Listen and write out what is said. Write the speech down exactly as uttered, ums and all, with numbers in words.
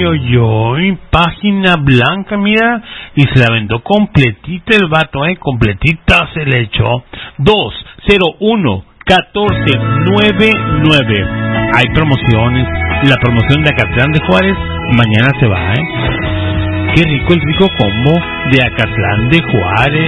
oy, oy, oy, página blanca, mira, y se la vendó completita el vato, eh, completita se le echó. Dos cero uno catorce noventa y nueve. Hay promociones, la promoción de Acatlán de Juárez mañana se va, eh. Qué rico el rico combo de Acatlán de Juárez.